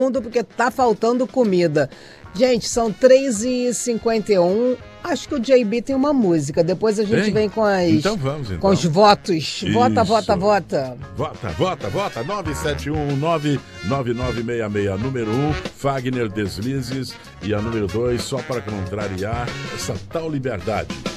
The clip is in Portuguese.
mundo porque tá faltando comida. Gente, são 3h51. Acho que o JB tem uma música. Depois a gente vem com as... Então vamos, então. Com os votos. Isso. Vota, vota, vota. Vota. 971-99966. Número 1, Fagner Deslizes. E a número 2, só para contrariar essa tal liberdade.